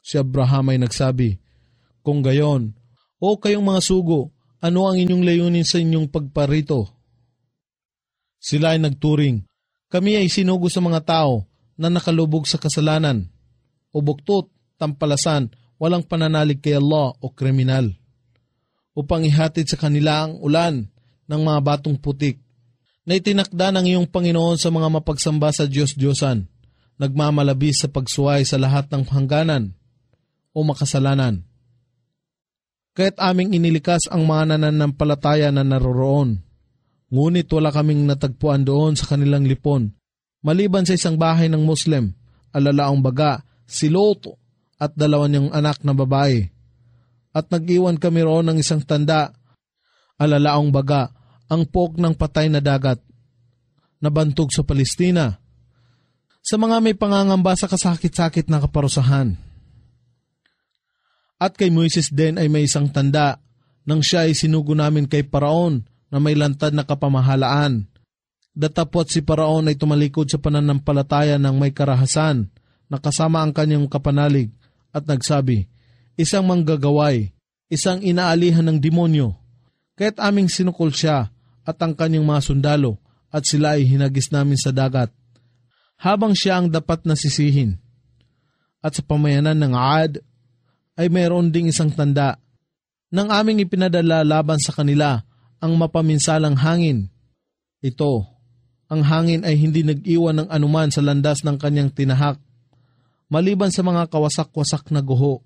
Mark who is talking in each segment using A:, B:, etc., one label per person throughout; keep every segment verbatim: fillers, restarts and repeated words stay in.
A: Si Abraham ay nagsabi, "Kung gayon, o kayong mga sugo, ano ang inyong layunin sa inyong pagparito?" Sila ay nagturing, "Kami ay sinugo sa mga tao na nakalubog sa kasalanan, o buktot, tampalasan, walang pananalig kay Allah o kriminal, upang ihatid sa kanila ang ulan ng mga batong putik na itinakda ng iyong Panginoon sa mga mapagsamba sa Diyos-Diyosan, nagmamalabis sa pagsuway sa lahat ng hangganan o makasalanan. Kaya't aming inilikas ang mga nananampalataya na naroroon, ngunit wala kaming natagpuan doon sa kanilang lipon, maliban sa isang bahay ng Muslim, alalaong baga, si Lot at dalawa niyang anak na babae. At nag-iwan kami roon ng isang tanda, alalaong baga, ang pok ng patay na dagat, nabantog sa Palestina, sa mga may pangangamba sa kasakit-sakit na kaparusahan. At kay Moises din ay may isang tanda, nang siya ay sinugo namin kay Paraon na may lantad na kapamahalaan. Datapot si Paraon ay tumalikod sa pananampalataya ng may karahasan, na kasama ang kanyang kapanalig, at nagsabi, "Isang manggagaway, isang inaalihan ng demonyo." Kaya't aming sinukol siya at ang kanyang mga sundalo, at sila ay hinagis namin sa dagat, habang siya ang dapat na sisihin. At sa pamayanan ng Aad ay mayroon ding isang tanda, nang aming ipinadala laban sa kanila ang mapaminsalang hangin. Ito, ang hangin ay hindi nag-iwan ng anuman sa landas ng kanyang tinahak, maliban sa mga kawasak-wasak na guho.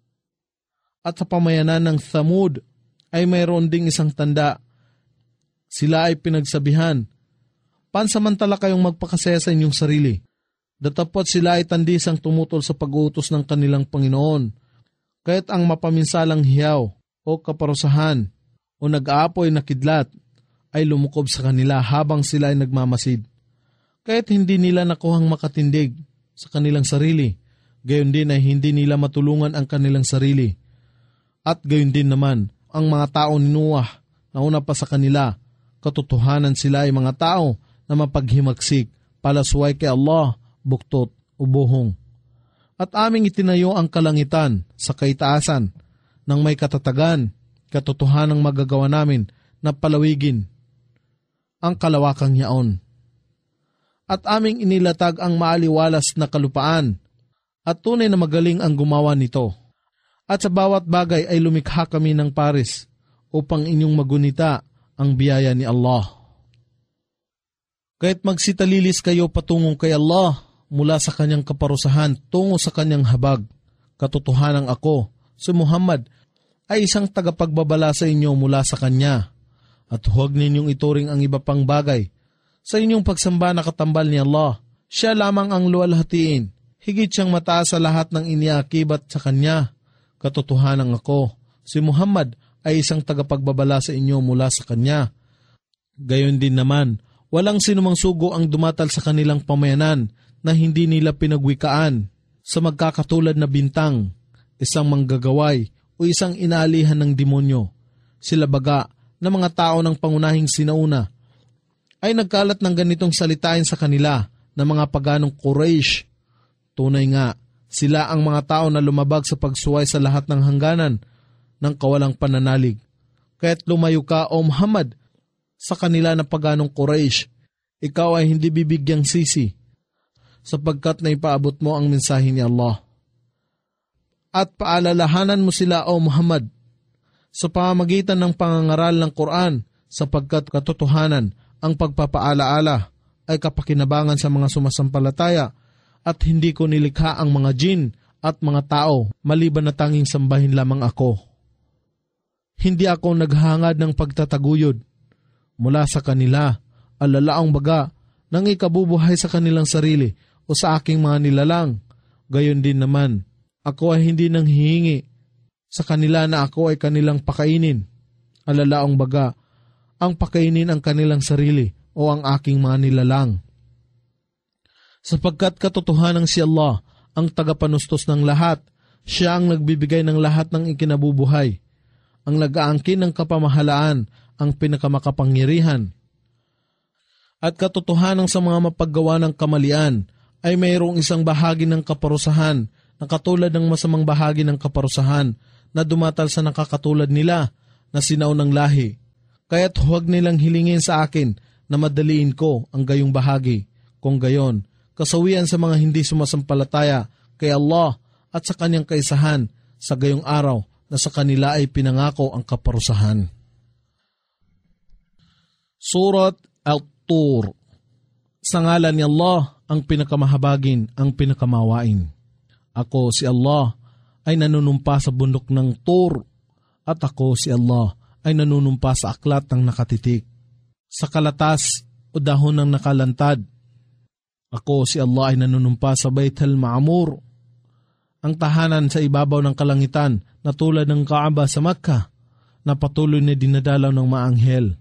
A: At sa pamayanan ng Thamud ay mayroon ding isang tanda. Sila ay pinagsabihan, "Pansamantala kayong magpakasaya sa inyong sarili." Datapot sila ay tandisang tumutol sa pag-uutos ng kanilang Panginoon. Kaya't ang mapaminsalang hiyaw o kaparusahan o nag-aapoy na kidlat ay lumukob sa kanila habang sila ay nagmamasid. Kaya't hindi nila nakuhang makatindig sa kanilang sarili, gayon din ay hindi nila matulungan ang kanilang sarili. At gayon din naman ang mga tao ni Noah na una pa sa kanila, katotohanan sila ay mga tao na mapaghimagsik, palasway kay Allah, buktot o buhong. At aming itinayo ang kalangitan sa kaitaasan ng may katatagan, katotohanang magagawa namin na palawigin ang kalawakang yaon. At aming inilatag ang maaliwalas na kalupaan, at tunay na magaling ang gumawa nito. At sa bawat bagay ay lumikha kami ng pares upang inyong magunita ang biyaya ni Allah. Kaya't magsitalilis kayo patungong kay Allah mula sa kanyang kaparusahan tungo sa kanyang habag. Katotohanang ako, si Muhammad, ay isang tagapagbabala sa inyo mula sa kanya. At huwag ninyong ituring ang iba pang bagay sa inyong pagsamba na katambal ni Allah. Siya lamang ang luwalhatiin, higit siyang mataas sa lahat ng iniakibat sa kanya. Katotohanang ako, si Muhammad, ay isang tagapagbabala sa inyo mula sa kanya. Gayon din naman, walang sinumang sugo ang dumatal sa kanilang pamayanan na hindi nila pinagwikaan sa magkakatulad na bintang, isang manggagaway o isang inaalihan ng demonyo. Sila baga na mga tao ng pangunahing sinauna ay nagkalat ng ganitong salitain sa kanila ng mga paganong Quraysh. Tunay nga, sila ang mga tao na lumabag sa pagsuway sa lahat ng hangganan ng kawalang pananalig. Kaya't lumayo ka, O Muhammad, sa kanila na paganong Quraysh. Ikaw ay hindi bibigyang sisi, sapagkat na ipaabot mo ang mensahe ni Allah. At paalalahanan mo sila, O Muhammad, sa pamamagitan ng pangangaral ng Quran, sapagkat katotohanan ang pagpapaalaala ay kapakinabangan sa mga sumasampalataya, at hindi ko nilikha ang mga jin at mga tao maliban na tanging sambahin lamang ako. Hindi ako naghangad ng pagtataguyod mula sa kanila, alalaang baga nang ikabubuhay sa kanilang sarili o sa aking mga nilalang. Gayon din naman, ako ay hindi nang hihingi sa kanila na ako ay kanilang pakainin, alalaang baga ang pakainin ang kanilang sarili o ang aking mga nilalang. Sapagkat katotohanan si Allah ang tagapanustos ng lahat, siya ang nagbibigay ng lahat ng ikinabubuhay, ang nag-aangkin ng kapamahalaan, ang pinakamakapangyarihan. At katotohanan sa mga mapaggawa ng kamalian ay mayroong isang bahagi ng kaparusahan na katulad ng masamang bahagi ng kaparusahan na dumatal sa nakakatulad nila na sinaunang lahi. Kaya't huwag nilang hilingin sa akin na madaliin ko ang gayong bahagi. Kung gayon, kasawian sa mga hindi sumasampalataya kay Allah at sa kanyang kaisahan sa gayong araw na sa kanila ay pinangako ang kaparusahan. Surat Al-Tur. Sa ngalan ni Allah, ang pinakamahabagin, ang pinakamawain. Ako si Allah ay nanunumpa sa bundok ng Tur, at ako si Allah ay nanunumpa sa aklat ng nakatitik, sa kalatas o dahon ng nakalantad. Ako si Allah ay nanunumpa sa Bait al-Ma'mur, ang tahanan sa ibabaw ng kalangitan na tulad ng Kaaba sa Makkah na patuloy na dinadalaw ng maanghel.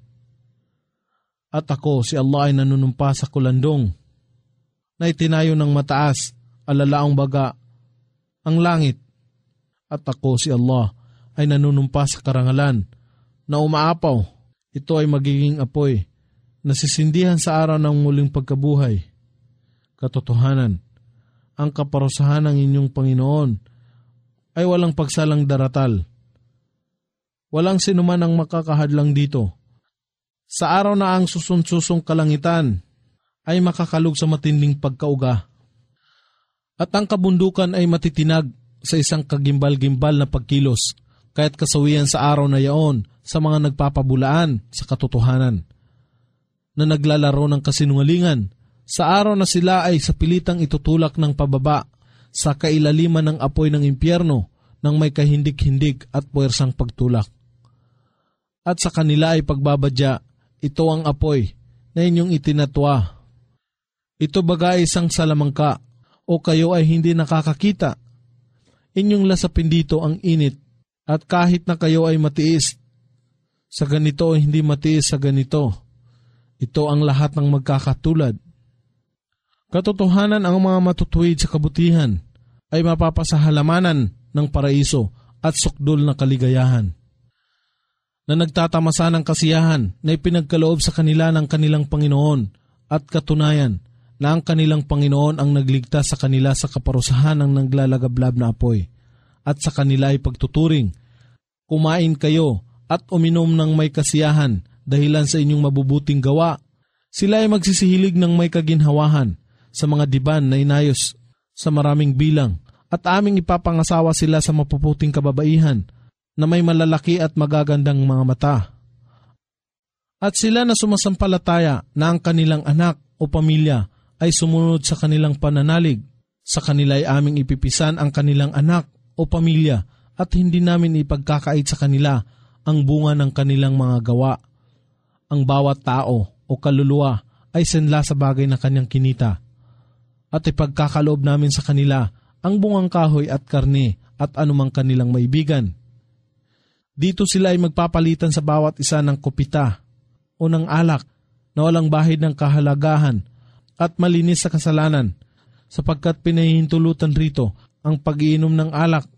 A: At ako si Allah ay nanunumpa sa kulandong na itinayo ng mataas, alalaong baga, ang langit. At ako si Allah ay nanunumpa sa karangalan na umaapaw. Ito ay magiging apoy na sisindihan sa araw ng muling pagkabuhay. Katotohanan, ang kaparusahan ng inyong Panginoon ay walang pagsalang daratal. Walang sinuman ang makakahadlang dito. Sa araw na ang susun-susong kalangitan ay makakalug sa matinding pagkauga. At ang kabundukan ay matitinag sa isang kagimbal-gimbal na pagkilos, kaya't kasawian sa araw na yaon sa mga nagpapabulaan sa katotohanan, na naglalaro ng kasinungalingan, sa araw na sila ay sa pilitang itutulak ng pababa sa kailaliman ng apoy ng impyerno ng may kahindik-hindik at puwersang pagtulak. At sa kanila ay pagbabadya, ito ang apoy na inyong itinatwa. Ito baga ay isang salamangka o kayo ay hindi nakakakita. Inyong lasapin dito ang init at kahit na kayo ay matiis sa ganito o hindi matiis sa ganito, ito ang lahat ng magkakatulad. Katotohanan, ang mga matutuwid sa kabutihan ay mapapasahalamanan ng paraiso at sukdol na kaligayahan, na nagtatamasa ng kasiyahan na ipinagkaloob sa kanila ng kanilang Panginoon, at katunayan na ang kanilang Panginoon ang nagligtas sa kanila sa kaparusahan ng naglalagablab na apoy, at sa kanila ay pagtuturing, kumain kayo at uminom ng may kasiyahan dahilan sa inyong mabubuting gawa. Sila ay magsisihilig ng may kaginhawahan sa mga diban na inayos sa maraming bilang, at aming ipapangasawa sila sa mapuputing kababaihan na may malalaki at magagandang mga mata. At sila na sumasampalataya na ang kanilang anak o pamilya ay sumunod sa kanilang pananalig, sa kanila ay aming ipipisan ang kanilang anak o pamilya, at hindi namin ipagkakait sa kanila ang bunga ng kanilang mga gawa. Ang bawat tao o kaluluwa ay sanla sa bagay na kanyang kinita, at ipagkakaloob namin sa kanila ang bungang kahoy at karne at anumang kanilang maibigan. Dito sila ay magpapalitan sa bawat isa ng kupita o ng alak na walang bahid ng kahalagahan at malinis sa kasalanan, sapagkat pinahihintulutan rito ang pag-iinom ng alak.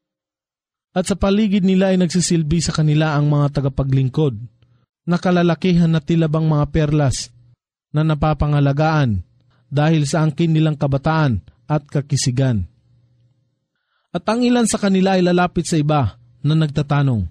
A: At sa paligid nila ay nagsisilbi sa kanila ang mga tagapaglingkod, na kalalakihan na tilabang mga perlas na napapangalagaan dahil sa angkin nilang kabataan at kakisigan. At ang ilan sa kanila ay lalapit sa iba na nagtatanong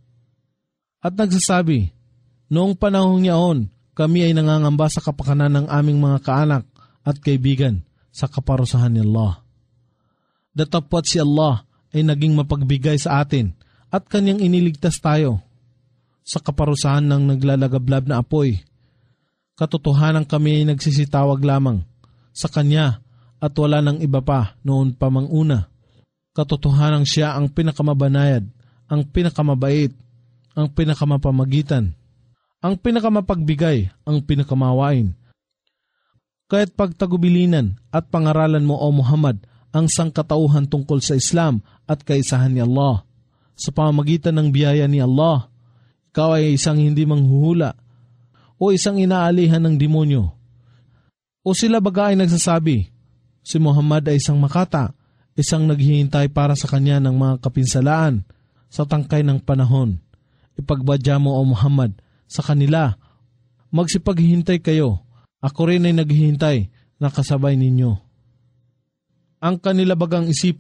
A: at nagsasabi, noong panahong yaon, kami ay nangangamba sa kapakanan ng aming mga kaanak at kaibigan sa kaparusahan ni Allah. Datapwat si Allah ay naging mapagbigay sa atin at kanyang iniligtas tayo sa kaparusahan ng naglalagablab na apoy. Katotohanan, kami ay nagsisitawag lamang sa Kanya at wala nang iba pa noon pa mang una. Katotohanan, siya ang pinakamabanayad, ang pinakamabait, ang pinakamapamagitan, ang pinakamapagbigay, ang pinakamawain. Kaya't pagtagubilinan at pangaralan mo, O Muhammad, ang sangkatauhan tungkol sa Islam at kaisahan ni Allah. Sa pamamagitan ng biyaya ni Allah, ikaw ay isang hindi manghuhula o isang inaalihan ng demonyo. O sila baga ay nagsasabi, si Muhammad ay isang makata, isang naghihintay para sa kanya ng mga kapinsalaan sa tangkay ng panahon. Ipagbadya mo, O Muhammad, sa kanila, magsipaghihintay kayo, ako rin ay naghihintay na kasabay ninyo. Ang kanila bagang isipan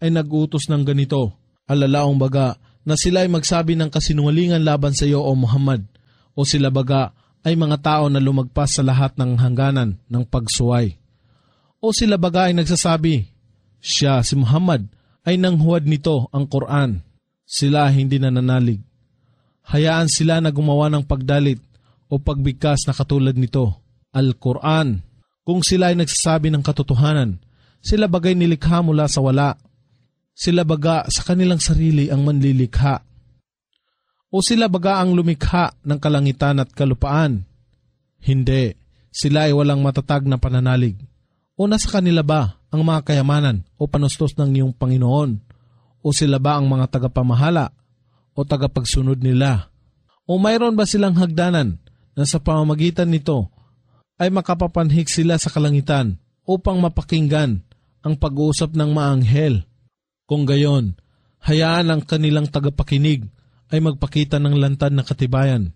A: ay nag-utos ng ganito, alalaong baga na sila ay magsabi ng kasinungalingan laban sa iyo o Muhammad, o sila baga ay mga tao na lumagpas sa lahat ng hangganan ng pagsuway. O sila baga ay nagsasabi, siya, si Muhammad, ay nanghuwad nito ang Quran. Sila hindi nananalig. Hayaan sila na gumawa ng pagdalit o pagbigkas na katulad nito, Al-Quran. Kung sila ay nagsasabi ng katotohanan, sila bagay nilikha mula sa wala. Sila baga sa kanilang sarili ang manlilikha. O sila baga ang lumikha ng kalangitan at kalupaan? Hindi, sila ay walang matatag na pananalig. O nasa kanila ba ang mga kayamanan o panustos ng iyong Panginoon? O sila ba ang mga tagapamahala o tagapagsunod nila? O mayroon ba silang hagdanan na sa pamamagitan nito ay makapapanhik sila sa kalangitan upang mapakinggan ang pag-uusap ng maanghel? Kung gayon, hayaan ang kanilang tagapakinig ay magpakita ng lantad na katibayan.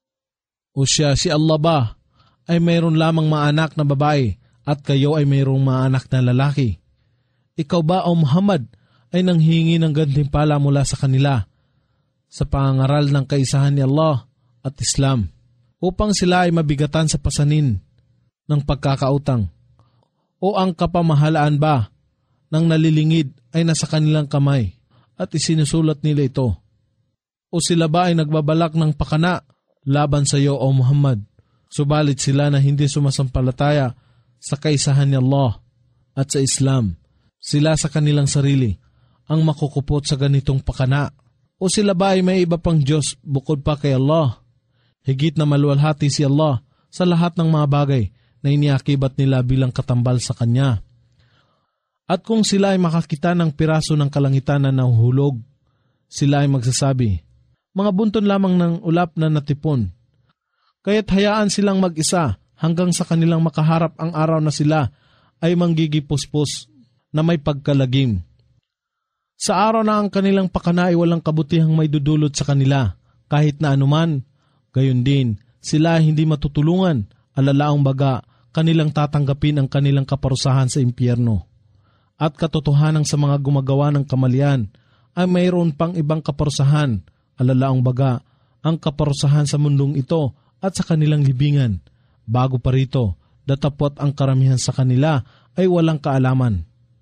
A: O siya, si Allah ba, ay mayroon lamang mga anak na babae at kayo ay mayroong mga anak na lalaki? Ikaw ba o Muhammad ay nanghingi ng gantimpala mula sa kanila sa pangangaral ng kaisahan ni Allah at Islam upang sila ay mabigatan sa pasanin ng pagkakautang? O ang kapamahalaan ba ng nalilingid ay nasa kanilang kamay at isinusulat nila ito? O sila ba ay nagbabalak ng pakana laban sa iyo o Muhammad, subalit sila na hindi sumasampalataya sa kaisahan ni Allah at sa Islam, sila sa kanilang sarili ang makukupot sa ganitong pakana? O sila ba ay may iba pang Diyos bukod pa kay Allah? Higit na maluwalhati si Allah sa lahat ng mga bagay na iniakibat nila bilang katambal sa Kanya. At kung sila ay makakita ng piraso ng kalangitan na nahuhulog, sila ay magsasabi, mga bunton lamang ng ulap na natipon. Kaya't hayaan silang mag-isa hanggang sa kanilang makaharap ang araw na sila ay manggigipuspos na may pagkalagim. Sa araw na ang kanilang pakana ay walang kabutihang may dudulot sa kanila, kahit na anuman, gayon din, sila ay hindi matutulungan, alalaong baga, kanilang tatanggapin ang kanilang kaparusahan sa impyerno. At katotohanan sa mga gumagawa ng kamalian ay mayroon pang ibang kaparusahan, alalaong baga, ang kaparusahan sa mundong ito at sa kanilang libingan. Bago pa rito, datapot ang karamihan sa kanila ay walang kaalaman.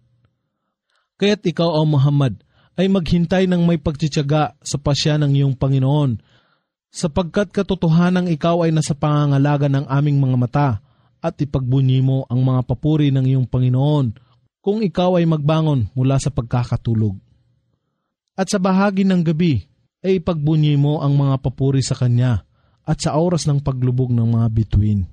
A: Kaya't ikaw o Muhammad ay maghintay ng may pagtitiyaga sa pasya ng iyong Panginoon, sapagkat katotohanang ikaw ay nasa pangangalaga ng aming mga mata at ipagbunyi mo ang mga papuri ng iyong Panginoon kung ikaw ay magbangon mula sa pagkakatulog. At sa bahagi ng gabi ay ipagbunyi mo ang mga papuri sa Kanya at sa oras ng paglubog ng mga bituin.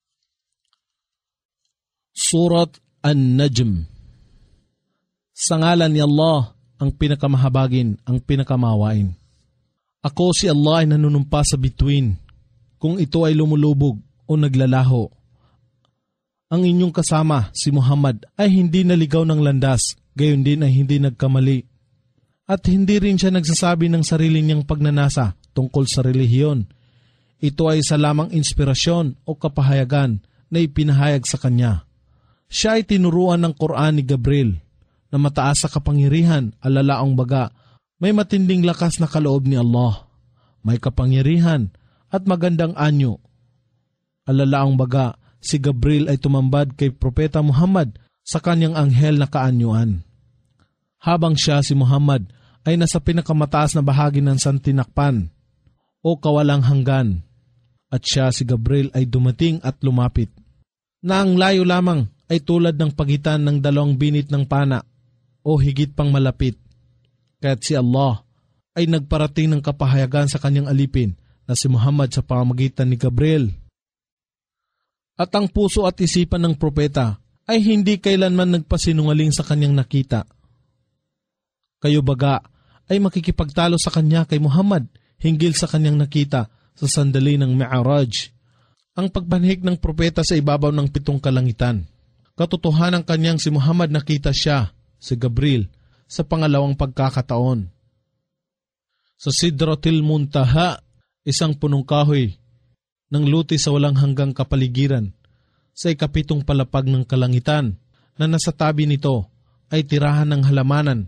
A: Surat An-Najm. Sa ngalan ni Allah, ang pinakamahabagin, ang pinakamawain. Ako si Allah ay nanunumpa sa bituin, kung ito ay lumulubog o naglalaho. Ang inyong kasama, si Muhammad, ay hindi naligaw ng landas, gayon din ay hindi nagkamali. At hindi rin siya nagsasabi ng sarili niyang pagnanasa tungkol sa relihiyon. Ito ay isa lamang inspirasyon o kapahayagan na ipinahayag sa kanya. Siya ay tinuruan ng Quran ni Gabriel na mataas sa kapangyarihan, alalaong baga, may matinding lakas na kaloob ni Allah. May kapangyarihan at magandang anyo. Alalaong baga, si Gabriel ay tumambad kay Propeta Muhammad sa kanyang anghel na kaanyuan. Habang siya, si Muhammad, ay nasa pinakamataas na bahagi ng santinakpan o kawalang hanggan, at siya, si Gabriel, ay dumating at lumapit, na ang layo lamang ay tulad ng pagitan ng dalawang binit ng pana o higit pang malapit. Kaya't si Allah ay nagparating ng kapahayagan sa kanyang alipin na si Muhammad sa pamamagitan ni Gabriel. At ang puso at isipan ng propeta ay hindi kailanman nagpasinungaling sa kanyang nakita. Kayo baga ay makikipagtalo sa kanya kay Muhammad hinggil sa kanyang nakita sa sandali ng Mi'raj, ang pagbanhig ng propeta sa ibabaw ng pitong kalangitan. Katotohanan kanyang si Muhammad nakita siya, si Gabriel, sa pangalawang pagkakataon. Sa Sidratil Muntaha, isang punong kahoy ng luti sa walang hanggang kapaligiran, sa ikapitong palapag ng kalangitan, na nasa tabi nito ay tirahan ng halamanan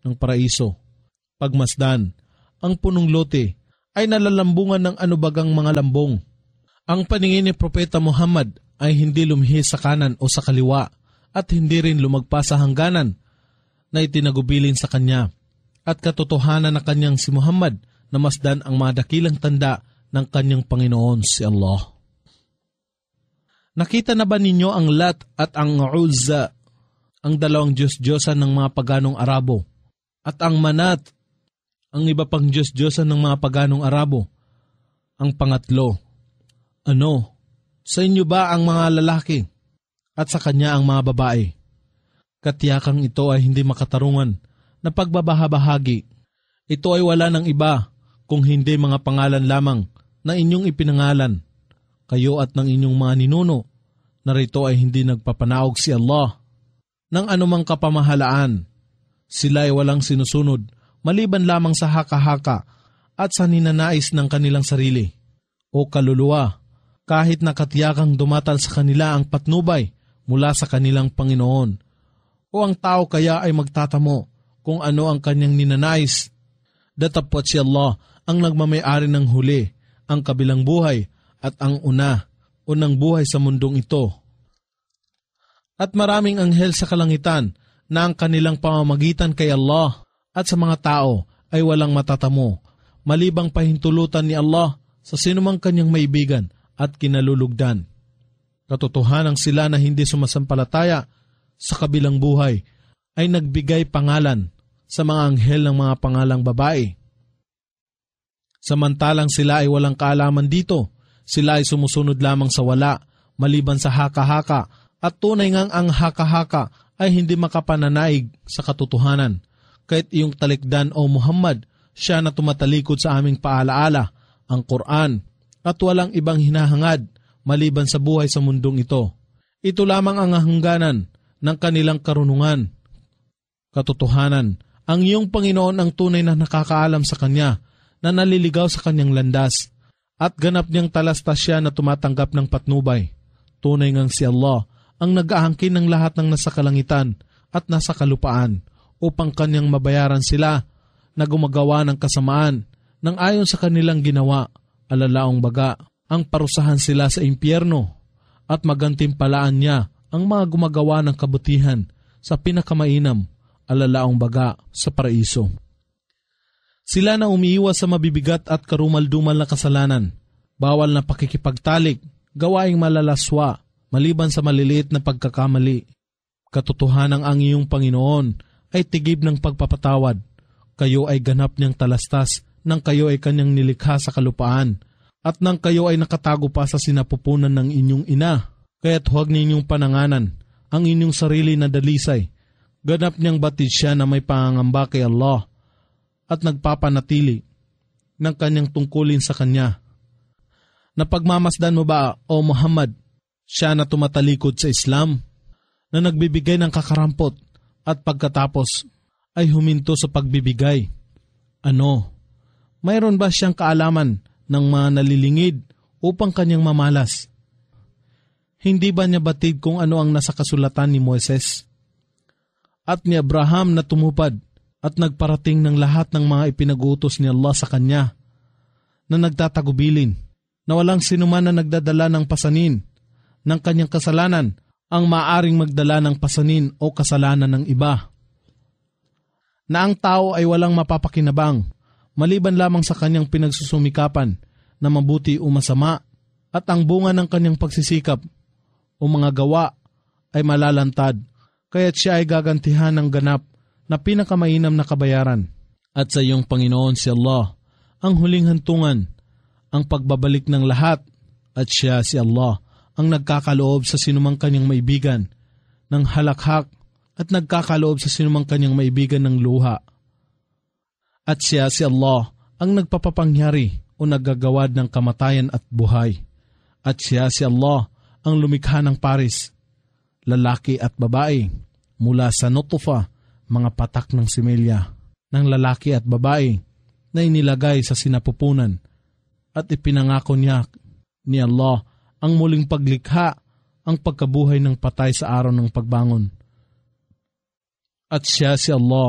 A: ng paraiso. Pagmasdan, ang punong lote ay nalalambungan ng anubagang mga lambong. Ang paningin ni Propeta Muhammad ay hindi lumihis sa kanan o sa kaliwa at hindi rin lumagpas sa hangganan na itinagubilin sa kanya. At katotohanan na kanyang si Muhammad na masdan ang mga dakilang tanda ng kanyang Panginoon si Allah. Nakita na ba ninyo ang Lat at ang Uzza, ang dalawang Diyos-Diyosan ng mga paganong Arabo, at ang Manat, ang iba pang Diyos-Diyosan ng mga paganong Arabo? Ang pangatlo, ano, sa inyo ba ang mga lalaki at sa kanya ang mga babae? Katiyakang ito ay hindi makatarungan na pagbabahabahagi. Ito ay wala ng iba kung hindi mga pangalan lamang na inyong ipinangalan. Kayo at ng inyong mga ninuno, narito ay hindi nagpapanaog si Allah ng anumang kapamahalaan. Sila ay walang sinusunod maliban lamang sa haka-haka at sa ninanais ng kanilang sarili o kaluluwa, kahit nakatiyakang dumatal sa kanila ang patnubay mula sa kanilang Panginoon. O ang tao kaya ay magtatamo kung ano ang kanyang ninanais. Datapwat si Allah ang nagmamayari ng huli, ang kabilang buhay at ang una, unang buhay sa mundong ito. At maraming anghel sa kalangitan na ang kanilang pamamagitan kay Allah at sa mga tao ay walang matatamo, malibang pahintulutan ni Allah sa sinumang kanyang maibigan at kinalulugdan. Katotohanan sila na hindi sumasampalataya sa kabilang buhay ay nagbigay pangalan sa mga anghel ng mga pangalang babae. Samantalang sila ay walang kaalaman dito, sila ay sumusunod lamang sa wala, maliban sa haka-haka, at tunay ngang ang haka-haka ay hindi makapananaig sa katotohanan. Kahit iyong talikdan o Muhammad, siya na tumatalikod sa aming paalaala, ang Quran, at walang ibang hinahangad maliban sa buhay sa mundong ito. Ito lamang ang hangganan ng kanilang karunungan. Katotohanan, ang iyong Panginoon ang tunay na nakakaalam sa Kanya, na naliligaw sa Kanyang landas, at ganap niyang talastas siya na tumatanggap ng patnubay. Tunay ngang si Allah ang nag-aangkin ng lahat ng nasa kalangitan at nasa kalupaan upang Kanyang mabayaran sila na gumagawa ng kasamaan nang ayon sa kanilang ginawa. Alalaong baga, ang parusahan sila sa impyerno at magantimpalaan niya ang mga gumagawa ng kabutihan sa pinakamainam, alalaong baga, sa paraiso. Sila na umiiwas sa mabibigat at karumal-dumal na kasalanan, bawal na pakikipagtalik, gawaing malalaswa, maliban sa maliliit na pagkakamali. Katotohanan ang iyong Panginoon ay tigib ng pagpapatawad. Kayo ay ganap niyang talastas nang kayo ay Kanyang nilikha sa kalupaan, at nang kayo ay nakatago pa sa sinapupunan ng inyong ina. Kaya't huwag ninyong pananganan ang inyong sarili na dalisay. Ganap niyang batid siya na may pangangamba kay Allah at nagpapanatili ng Kanyang tungkulin sa Kanya. Napagmamasdan mo ba, O Muhammad, siya na tumatalikod sa Islam, na nagbibigay ng kakarampot at pagkatapos ay huminto sa pagbibigay? Ano, mayroon ba siyang kaalaman ng mga nalilingid upang Kanyang mamalas? Hindi ba niya batid kung ano ang nasa kasulatan ni Moises at ni Abraham na tumupad at nagparating ng lahat ng mga ipinag-utos ni Allah sa kanya, na nagtatagubilin, na walang sinuman na nagdadala ng pasanin ng kanyang kasalanan ang maaring magdala ng pasanin o kasalanan ng iba? Na ang tao ay walang mapapakinabang maliban lamang sa kanyang pinagsusumikapan na mabuti o masama, at ang bunga ng kanyang pagsisikap o mga gawa ay malalantad, kaya't siya ay gagantihan ng ganap na pinakamainam na kabayaran. At sa iyong Panginoon si Allah ang huling hantungan, ang pagbabalik ng lahat, at siya si Allah ang nagkakaloob sa sinumang kanyang maibigan ng halakhak at nagkakaloob sa sinumang kanyang maibigan ng luha. At siya si Allah ang nagpapapangyari o naggagawad ng kamatayan at buhay. At siya si Allah ang lumikha ng paris, lalaki at babae, mula sa nutfa, mga patak ng similya, ng lalaki at babae na inilagay sa sinapupunan, at ipinangako niya ni Allah ang muling paglikha, ang pagkabuhay ng patay sa araw ng pagbangon. At siya si Allah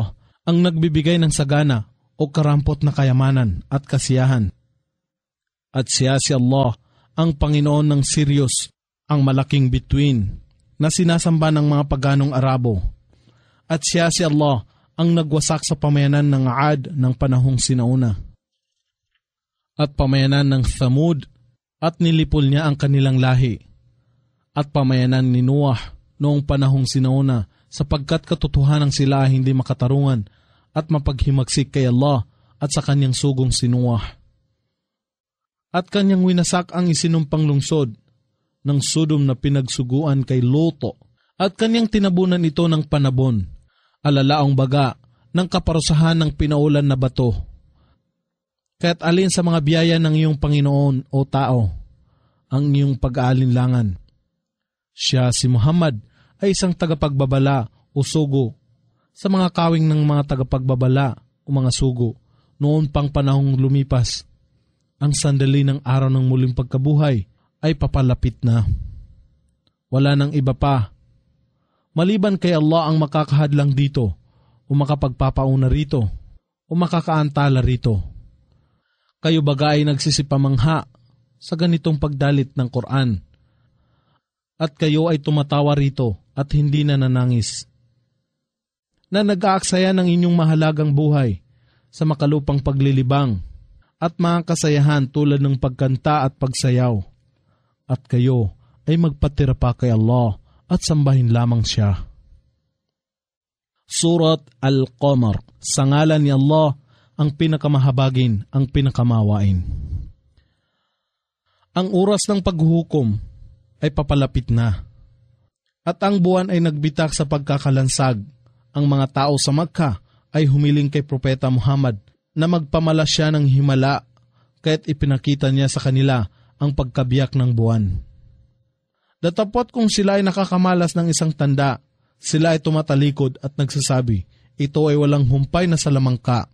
A: ang nagbibigay ng sagana o karampot na kayamanan at kasiyahan. At siya si Allah, ang Panginoon ng Sirius, ang malaking bituin na sinasamba ng mga paganong Arabo. At siya si Allah, ang nagwasak sa pamayanan ng Aad ng panahong sinauna. At pamayanan ng Thamud, at nilipol niya ang kanilang lahi. At pamayanan ni Noah noong panahong sinauna, sapagkat katotohanan sila hindi makatarungan at mapaghimagsik kay Allah at sa kanyang sugong si Noah. At kanyang winasak ang isinumpang lungsod ng Sodom na pinagsuguan kay Luto, at kanyang tinabunan ito ng panabon, alalaong baga ng kaparusahan ng pinaulan na bato. Kaya't alin sa mga biyaya ng iyong Panginoon o tao ang iyong pag-aalinlangan? Siya si Muhammad ay isang tagapagbabala o sugo sa mga kawing ng mga tagapagbabala o mga sugo noon pang panahong lumipas. Ang sandali ng araw ng muling pagkabuhay ay papalapit na. Wala nang iba pa maliban kay Allah ang makakahadlang dito o makapagpapauna rito o makakaantala rito. Kayo baga ay nagsisipamangha sa ganitong pagdalit ng Quran, at kayo ay tumatawa rito at hindi na nanangis, na nag-aaksaya ng inyong mahalagang buhay sa makalupang paglilibang at mga kasayahan tulad ng pagkanta at pagsayaw. At kayo ay magpatira pa kay Allah at sambahin lamang siya. Surat Al-Qamar. Sa ngalan ni Allah, ang pinakamahabagin, ang pinakamawain. Ang oras ng paghuhukom ay papalapit na, at ang buwan ay nagbitak sa pagkakalansag. Ang mga tao sa Makkah ay humiling kay Propeta Muhammad na magpamala siya ng himala, kaya't ipinakita niya sa kanila ang pagkabiyak ng buwan. Datapot kung sila ay nakakamalas ng isang tanda, sila ay tumatalikod at nagsasabi, ito ay walang humpay na salamangka.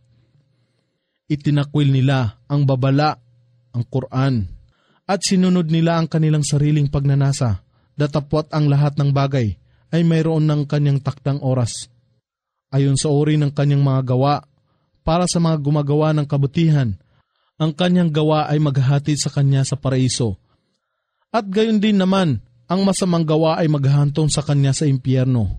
A: Itinakwil nila ang babala, ang Quran, at sinunod nila ang kanilang sariling pagnanasa. Datapot ang lahat ng bagay ay mayroon ng kanyang takdang oras, ayon sa uri ng kanyang mga gawa. Para sa mga gumagawa ng kabutihan, ang kanyang gawa ay maghahatid sa kanya sa paraiso. At gayon din naman, ang masamang gawa ay maghahantong sa kanya sa impyerno.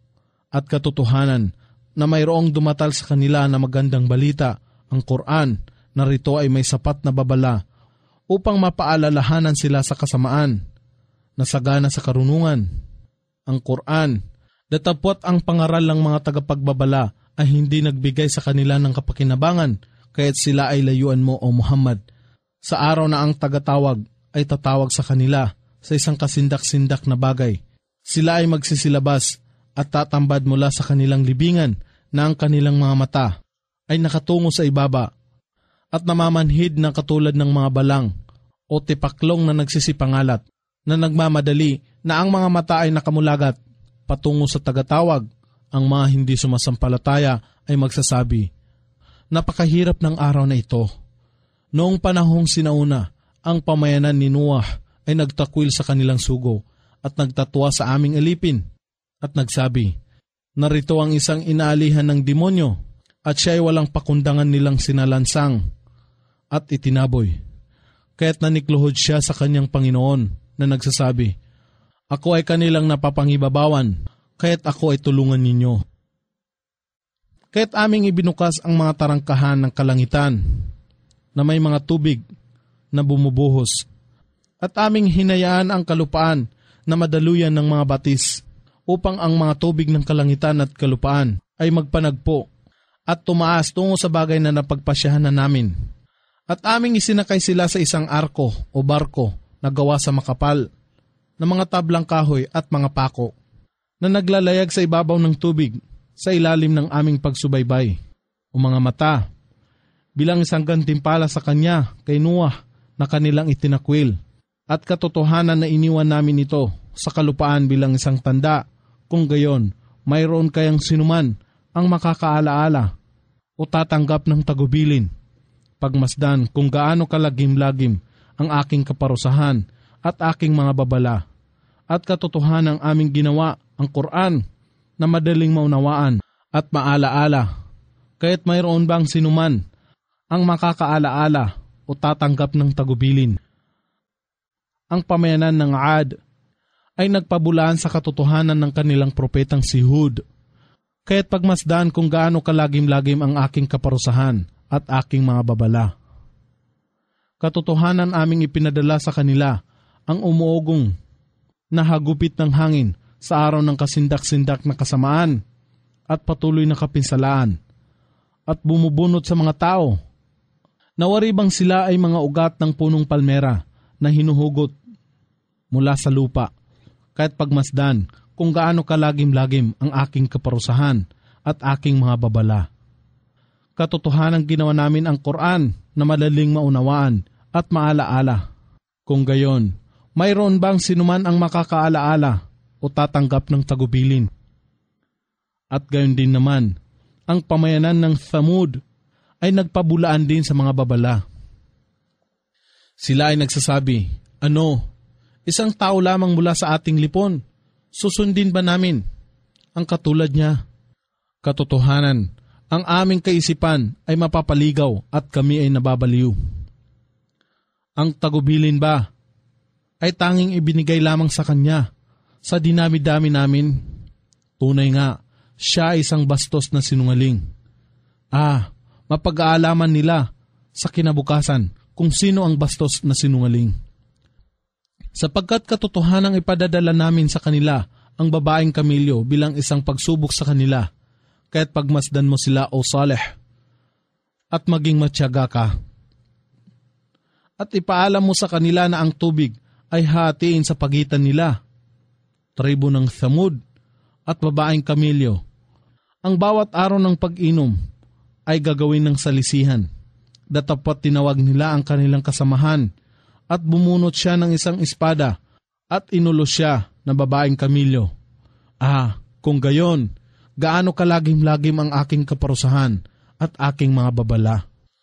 A: At katotohanan na mayroong dumatal sa kanila na magandang balita, ang Quran, na rito ay may sapat na babala upang mapaalalahanan sila sa kasamaan, na sagana sa karunungan. Ang Quran, datapot ang pangaral ng mga tagapagbabala ay hindi nagbigay sa kanila ng kapakinabangan, kaya't sila ay layuan mo o Muhammad. Sa araw na ang tagatawag ay tatawag sa kanila sa isang kasindak-sindak na bagay, sila ay magsisilabas at tatambad mula sa kanilang libingan na ang kanilang mga mata ay nakatungo sa ibaba at namamanhid ng katulad ng mga balang o tipaklong na nagsisipangalat, na nagmamadali na ang mga mata ay nakamulagat patungo sa tagatawag. Ang mga hindi sumasampalataya ay magsasabi, napakahirap ng araw na ito. Noong panahong sinauna, ang pamayanan ni Noah ay nagtakwil sa kanilang sugo at nagtatwa sa aming alipin at nagsabi, narito ang isang inaalihan ng demonyo at siya ay walang pakundangan nilang sinalansang at itinaboy. Kaya't nanikluhod siya sa kanyang Panginoon na nagsasabi, ako ay kanilang napapangibabawan, kaya't ako ay tulungan ninyo. Kaya't aming ibinukas ang mga tarangkahan ng kalangitan na may mga tubig na bumubuhos, at aming hinayaan ang kalupaan na madaluyan ng mga batis upang ang mga tubig ng kalangitan at kalupaan ay magpanagpo at tumaas tungo sa bagay na napagpasyahan na namin. At aming isinakay sila sa isang arko o barko na gawa sa makapal na mga tablang kahoy at mga pako na naglalayag sa ibabaw ng tubig sa ilalim ng aming pagsubaybay o mga mata, bilang isang gantimpala sa kanya kay Noah na kanilang itinakwil. At katotohanan na iniwan namin ito sa kalupaan bilang isang tanda, kung gayon mayroon kayang sinuman ang makakaalaala o tatanggap ng tagubilin. Pagmasdan kung gaano kalagim-lagim ang aking kaparusahan at aking mga babala, at katotohanan ang aming ginawa, ang Quran, na madaling maunawaan at maalaala Kaya't mayroon bang sinuman ang makakaalaala o tatanggap ng tagubilin? Ang pamayanan ng Ad ay nagpabulaan sa katotohanan ng kanilang propetang si Hud. Kaya't pagmasdan kung gaano kalagim-lagim ang aking kaparusahan at aking mga babala. Katotohanan aming ipinadala sa kanila ang umuugong na hagupit ng hangin sa araw ng kasindak-sindak na kasamaan at patuloy na kapinsalaan at bumubunot sa mga tao. Nawari bang sila ay mga ugat ng punong palmera na hinuhugot mula sa lupa, kahit pagmasdan kung gaano kalagim-lagim ang aking kaparusahan at aking mga babala. Katotohanan ginawa namin ang Quran na madaling maunawaan at maalaala. Kung gayon, mayroon bang sinuman ang makakaalaala o tatanggap ng tagubilin? At gayon din naman, ang pamayanan ng Thamud ay nagpabulaan din sa mga babala. Sila ay nagsasabi, ano, isang tao lamang mula sa ating lipon, susundin ba namin ang katulad niya? Katotohanan, ang aming kaisipan ay mapapaligaw at kami ay nababaliw. Ang tagubilin ba ay tanging ibinigay lamang sa kanya sa dinami-dami namin? Tunay nga, siya ay isang bastos na sinungaling. Ah, mapag-aalaman nila sa kinabukasan kung sino ang bastos na sinungaling. Sapagkat katotohanang ipadadala namin sa kanila ang babaeng kamilyo bilang isang pagsubok sa kanila, kaya't pagmasdan mo sila o Saleh, at maging matyaga ka. At ipaalam mo sa kanila na ang tubig ay hatiin sa pagitan nila, tribo ng Thamud at babaeng kamilyo. Ang bawat araw ng pag-inom ay gagawin ng salisihan. Datapot tinawag nila ang kanilang kasamahan at bumunot siya ng isang espada at inulos siya na babaeng kamilyo. Ah, kung gayon, gaano kalagim-lagim ang aking kaparusahan at aking mga babala.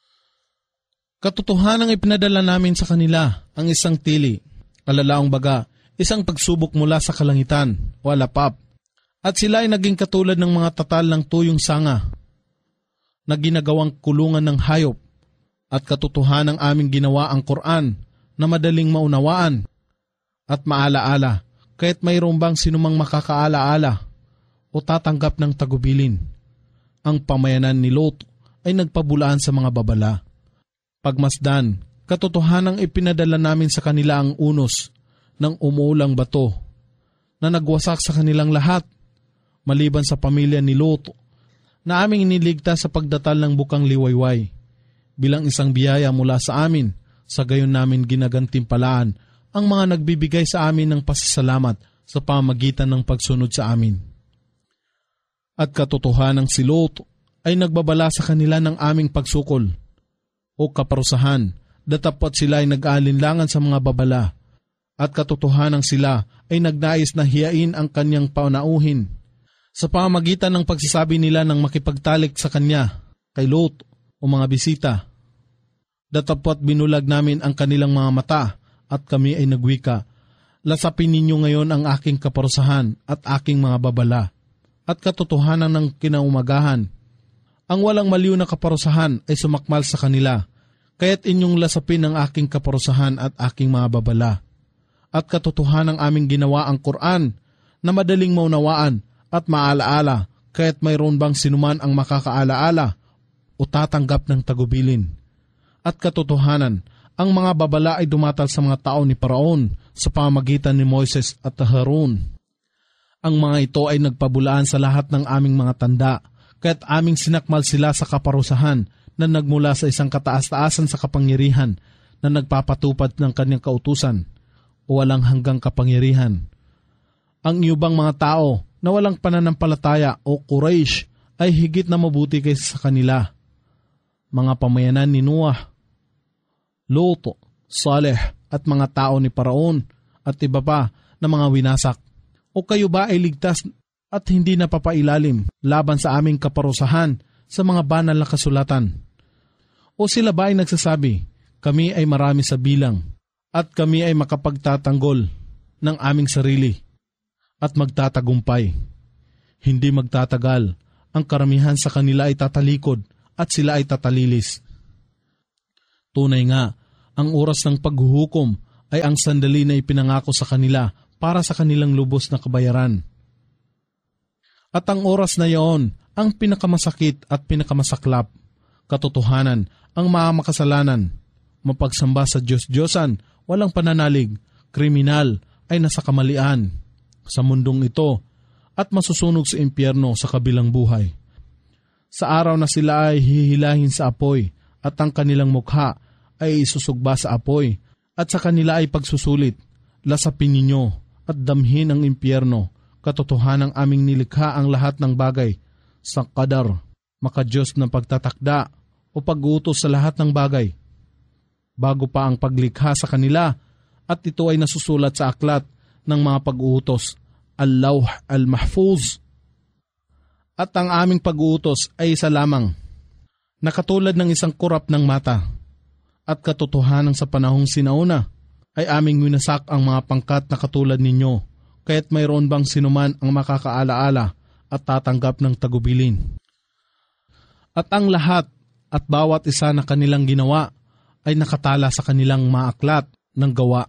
A: Katotohanang ipinadala namin sa kanila ang isang tili, kalalaong baga, isang pagsubok mula sa kalangitan o alapap, at sila ay naging katulad ng mga tatal ng tuyong sanga na ginagawang kulungan ng hayop, at katotohanang aming ginawa ang Quran na madaling maunawaan at maalaala, kaya't mayroon bang sinumang makakaalaala o tatanggap ng tagubilin. Ang pamayanan ni Lot ay nagpabulaan sa mga babala. Pagmasdan, katotohanang ipinadala namin sa kanila ang unos ng umuulang bato na nagwasak sa kanilang lahat, maliban sa pamilya ni Lot na aming iniligtas sa pagdatal ng bukang liwayway. Bilang isang biyaya mula sa amin, sa gayon namin ginagantimpalaan ang mga nagbibigay sa amin ng pasasalamat sa pamagitan ng pagsunod sa amin. At katotohanang si Lot ay nagbabala sa kanila ng aming pagsukol o kaparusahan, datapot sila ay nag-aalinlangan sa mga babala, at katotohanang sila ay nagnais na hiyain ang kanyang panauhin sa pamamagitan ng pagsasabi nila ng makipagtalik sa kanya, kay Lot o mga bisita. Datapot binulag namin ang kanilang mga mata at kami ay nagwika, lasapin ninyo ngayon ang aking kaparusahan at aking mga babala. At katotohanan ng kinaumagahan, ang walang maliw na kaparusahan ay sumakmal sa kanila, kaya't inyong lasapin ang aking kaparusahan at aking mga babala. At katotohanan aming ginawa ang Quran na madaling maunawaan at maalaala, kaya't mayroon bang sinuman ang makakaalaala o tatanggap ng tagubilin. At katotohanan, ang mga babala ay dumatal sa mga tao ni Paraon sa pamamagitan ni Moises at Harun. Ang mga ito ay nagpabulaan sa lahat ng aming mga tanda, kaya't aming sinakmal sila sa kaparusahan na nagmula sa isang kataas-taasan sa kapangyarihan na nagpapatupad ng kanyang kautusan o walang hanggang kapangyarihan. Ang iyubang mga tao na walang pananampalataya o Quraysh ay higit na mabuti kaysa sa kanila. Mga pamayanan ni Noah, Lot, Saleh at mga tao ni Paraon at iba pa na mga winasak. O kayo ba ay ligtas at hindi napapailalim laban sa aming kaparusahan sa mga banal na kasulatan? O sila ba ay nagsasabi, kami ay marami sa bilang at kami ay makapagtatanggol ng aming sarili at magtatagumpay? Hindi magtatagal ang karamihan sa kanila ay tatalikod at sila ay tatalilis. Tunay nga, ang oras ng paghuhukom ay ang sandali na ipinangako sa kanila para sa kanilang lubos na kabayaran. At ang oras na iyon, ang pinakamasakit at pinakamasaklap, katotohanan, ang maamakasalanan, mapagsamba sa Diyos-Diyosan, walang pananalig, kriminal, ay nasa kamalian sa mundong ito at masusunog sa impyerno sa kabilang buhay. Sa araw na sila ay hihilahin sa apoy at ang kanilang mukha ay isusugba sa apoy at sa kanila ay pagsusulit, lasapin ninyo at damhin ang impyerno, katotohanang aming nilikha ang lahat ng bagay sa qadar, makadiyos na pagtatakda o pag-uutos sa lahat ng bagay. Bago pa ang paglikha sa kanila at ito ay nasusulat sa aklat ng mga pag-uutos, Al-Lawh Al-Mahfuz. At ang aming pag-uutos ay isa lamang, na katulad ng isang kurap ng mata, at katotohanan sa panahong sinauna ay aming winasak ang mga pangkat na katulad ninyo, kaya't mayroon bang sinuman ang makakaalaala at tatanggap ng tagubilin. At ang lahat at bawat isa na kanilang ginawa ay nakatala sa kanilang mga aklat ng gawa.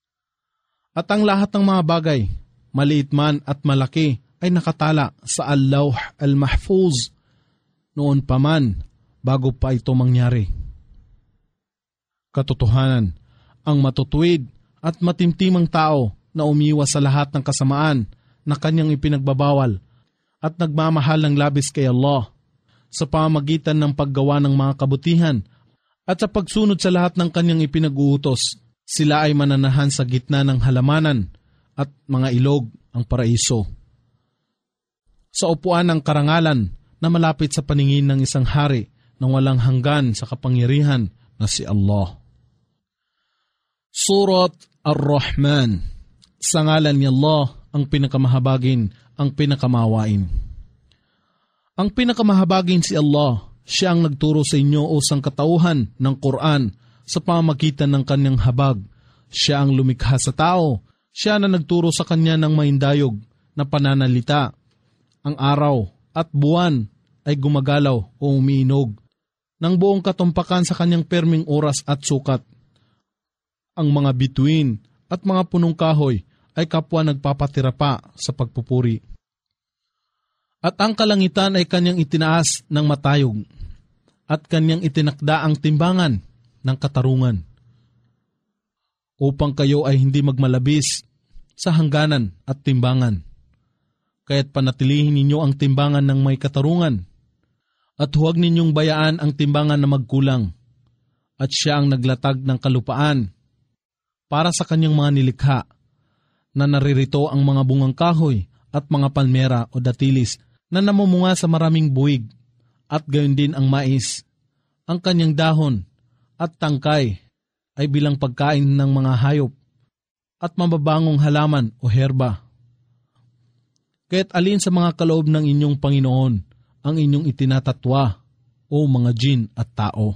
A: At ang lahat ng mga bagay, maliit man at malaki, ay nakatala sa Al-Lawh Al-Mahfuz noon pa man bago pa ito mangyari. Katotohanan, ang matutuwid at matimtimang tao na umiwas sa lahat ng kasamaan na kanyang ipinagbabawal at nagmamahal ng labis kay Allah sa pamamagitan ng paggawa ng mga kabutihan at sa pagsunod sa lahat ng kanyang ipinag-uutos, sila ay mananahan sa gitna ng halamanan at mga ilog ang paraiso. Sa upuan ng karangalan na malapit sa paningin ng isang hari na walang hanggan sa kapangyarihan na si Allah. Surat Ar-Rahman. Sa ngalan ni Allah, ang pinakamahabagin, ang pinakamawain. Ang pinakamahabagin si Allah, siya ang nagturo sa inyo o sangkatauhan ng Quran sa pamamagitan ng kanyang habag. Siya ang lumikha sa tao. Siya na nagturo sa kanya ng maindayog na pananalita. Ang araw at buwan ay gumagalaw o umiinog ng buong katumpakan sa kanyang perming oras at sukat. Ang mga bituin at mga punong kahoy ay kapwa nagpapatira pa sa pagpupuri. At ang kalangitan ay kanyang itinaas ng matayog at kanyang itinakda ang timbangan ng katarungan upang kayo ay hindi magmalabis sa hangganan at timbangan. Kaya't panatilihin ninyo ang timbangan ng may katarungan at huwag ninyong bayaan ang timbangan na magkulang. At siya ang naglatag ng kalupaan para sa kanyang mga nilikha na naririto ang mga bungang kahoy at mga palmera o datilis na namumunga sa maraming buwig at gayon din ang mais. Ang kanyang dahon at tangkay ay bilang pagkain ng mga hayop at mababangong halaman o herba. Kaya't alin sa mga kaloob ng inyong Panginoon ang inyong itinatatwa o mga jin at tao.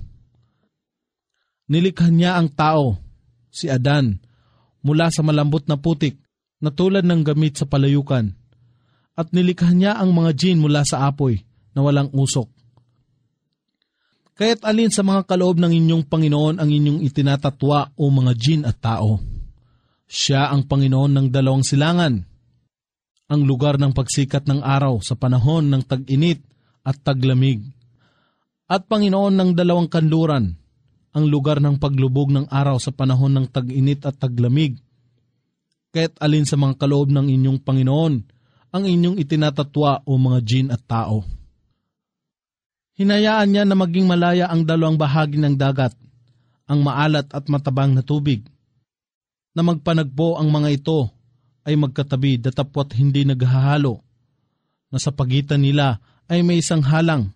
A: Nilikha niya ang tao, si Adan, mula sa malambot na putik na tulad ng gamit sa palayukan, at nilikha niya ang mga jin mula sa apoy na walang usok. Kaya't alin sa mga kaloob ng inyong Panginoon ang inyong itinatatwa o mga jin at tao. Siya ang Panginoon ng dalawang silangan, ang lugar ng pagsikat ng araw sa panahon ng tag-init at taglamig, at Panginoon ng dalawang kanluran, ang lugar ng paglubog ng araw sa panahon ng tag-init at taglamig. Kaya't alin sa mga kaloob ng inyong Panginoon ang inyong itinatatwa o mga jin at tao. Hinayaan niya na maging malaya ang dalawang bahagi ng dagat, ang maalat at matabang na tubig, na magpanagpo ang mga ito ay magkatabi datapwat hindi naghahalo, na sa pagitan nila ay may isang halang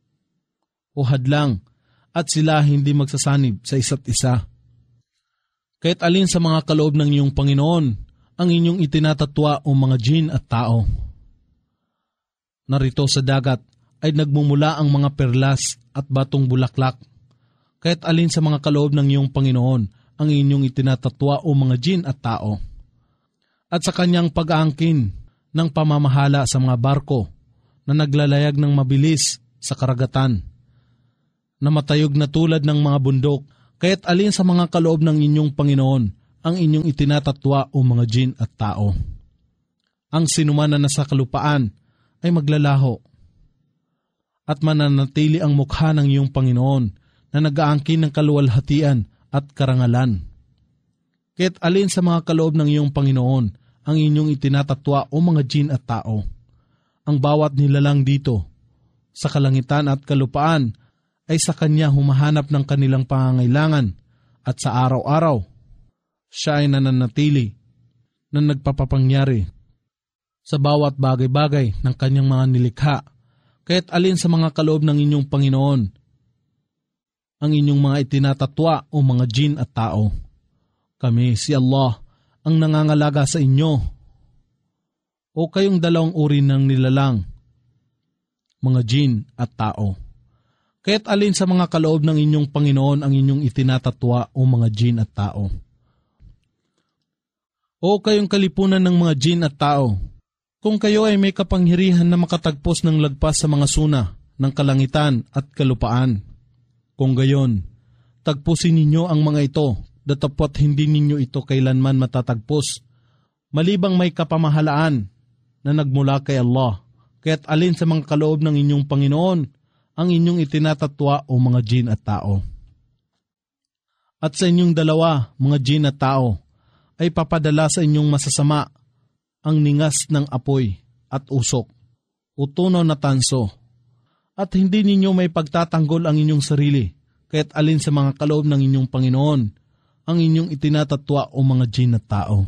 A: o hadlang at sila hindi magsasanib sa isa't isa. Kaya't alin sa mga kaloob ng iyong Panginoon ang inyong itinatatwa o mga jin at tao. Narito sa dagat ay nagmumula ang mga perlas at batong bulaklak. Kaya't alin sa mga kaloob ng iyong Panginoon ang inyong itinatatwa o mga jin at tao. At sa kanyang pag-aangkin ng pamamahala sa mga barko na naglalayag ng mabilis sa karagatan, na matayog na tulad ng mga bundok, kaya't alin sa mga kaloob ng inyong Panginoon ang inyong itinatatwa o mga jin at tao. Ang sinuman na nasa kalupaan ay maglalaho at mananatili ang mukha ng iyong Panginoon na nag-aangkin ng kaluwalhatian at karangalan. Kaya't alin sa mga kaloob ng iyong Panginoon ang inyong itinatatwa o mga jin at tao. Ang bawat nilalang dito sa kalangitan at kalupaan ay sa Kanya humahanap ng kanilang pangangailangan at sa araw-araw siya ay nananatili na nagpapapangyari sa bawat bagay-bagay ng Kanyang mga nilikha. Kaya't alin sa mga kaloob ng inyong Panginoon ang inyong mga itinatatwa o mga jin at tao. Kami, si Allah, ang nangangalaga sa inyo. O kayong dalawang uri ng nilalang, mga jin at tao. Kaya't alin sa mga kaloob ng inyong Panginoon ang inyong itinatatwa o mga jin at tao. O kayong kalipunan ng mga jin at tao, kung kayo ay may kapangyarihan na makatagpos ng lagpas sa mga suna ng kalangitan at kalupaan, kung gayon, tagpusin ninyo ang mga ito, datapwat hindi ninyo ito kailanman matatagpos, malibang may kapamahalaan na nagmula kay Allah. Kaya't alin sa mga kaloob ng inyong Panginoon ang inyong itinatatwa o mga jin at tao. At sa inyong dalawa, mga jin at tao, ay papadala sa inyong masasama ang ningas ng apoy at usok, o tunaw na tanso, at hindi ninyo may pagtatanggol ang inyong sarili, kaya't alin sa mga kaloob ng inyong Panginoon ang inyong itinatatwa o mga jin at tao.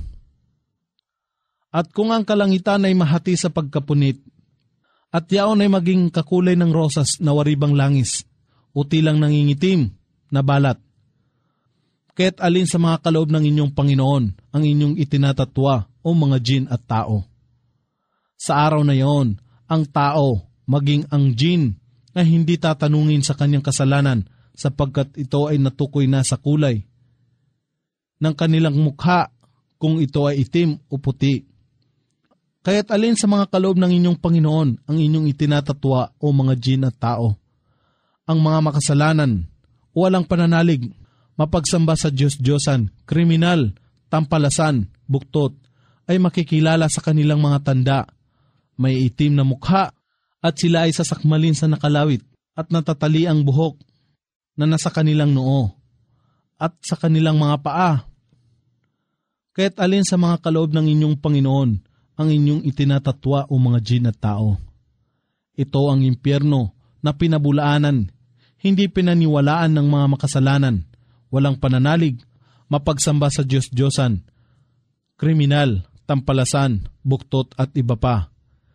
A: At kung ang kalangitan ay mahati sa pagkapunit, at yaon ay maging kakulay ng rosas na waribang langis, o tilang nangingitim na balat, kaya't alin sa mga kaloob ng inyong Panginoon ang inyong itinatatwa o mga jin at tao. Sa araw na yon, ang tao, maging ang jin, na hindi tatanungin sa kanyang kasalanan sapagkat ito ay natukoy na sa kulay ng kanilang mukha kung ito ay itim o puti. Kaya't alin sa mga kaloob ng inyong Panginoon ang inyong itinatatwa o mga jin at tao. Ang mga makasalanan, walang pananalig, mapagsamba sa Diyos-Diyosan, kriminal, tampalasan, buktot, ay makikilala sa kanilang mga tanda. May itim na mukha at sila ay sasakmalin sa nakalawit at natatali ang buhok na nasa kanilang noo at sa kanilang mga paa. Kaya't alin sa mga kaloob ng inyong Panginoon ang inyong itinatatwa o mga jin at tao. Ito ang impyerno na pinabulaanan, hindi pinaniwalaan ng mga makasalanan, walang pananalig, mapagsamba sa Diyos-Diyosan, kriminal, tampalasan, buktot at iba pa.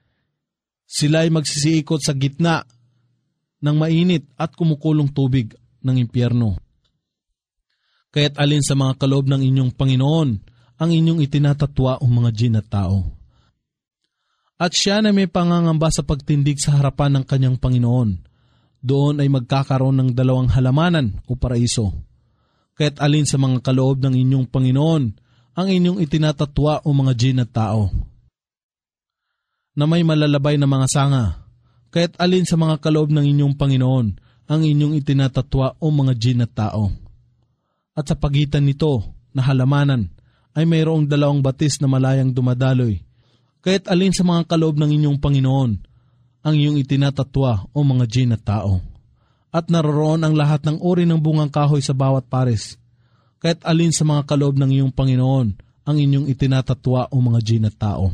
A: Sila ay magsisiikot sa gitna ng mainit at kumukulong tubig ng impyerno. Kaya't alin sa mga kaloob ng inyong Panginoon ang inyong itinatatwa o mga jin at tao. At siya na may pangangamba sa pagtindig sa harapan ng kanyang Panginoon, doon ay magkakaroon ng dalawang halamanan o paraiso. Kaya't alin sa mga kaloob ng inyong Panginoon ang inyong itinatatwa o mga jin at tao, na may malalabay na mga sanga. Kaya't alin sa mga kaloob ng inyong Panginoon ang inyong itinatatwa o mga jin at tao. At sa pagitan nito na halamanan ay mayroong dalawang batis na malayang dumadaloy. Kaya't alin sa mga kaloob ng inyong Panginoon ang inyong itinatatwa o mga jin at tao. At naroroon ang lahat ng uri ng bungang kahoy sa bawat pares. Kaya't alin sa mga kaloob ng iyong Panginoon ang inyong itinatatwa o mga jin at tao.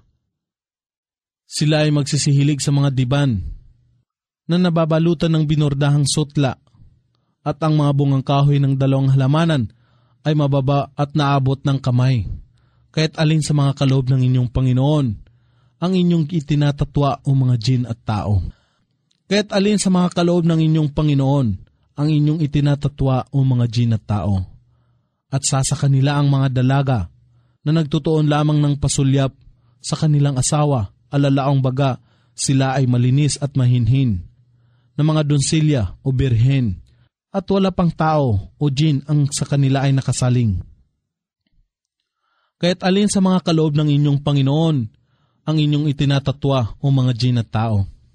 A: Sila ay magsisihilig sa mga diban na nababalutan ng binordahang sutla, at ang mga bungang kahoy ng dalawang halamanan ay mababa at naabot ng kamay. Kaya't alin sa mga kaloob ng inyong Panginoon ang inyong itinatatwa o mga jin at tao. Kaya't alin sa mga kaloob ng inyong Panginoon ang inyong itinatatwa o mga jin at tao. At sasaka nila ang mga dalaga na nagtutuon lamang ng pasulyap sa kanilang asawa, alalaong baga sila ay malinis at mahinhin, na mga donsilya o birhen, at wala pang tao o jin ang sa kanila ay nakasaling. Kaya't alin sa mga kaloob ng inyong Panginoon ang inyong itinatatwa o mga jin at tao.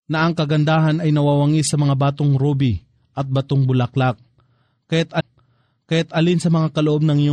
A: na ang kagandahan ay nawawangis sa mga batong ruby at batong bulaklak. Kaya't, kaya't alin sa mga kaloob ng iyong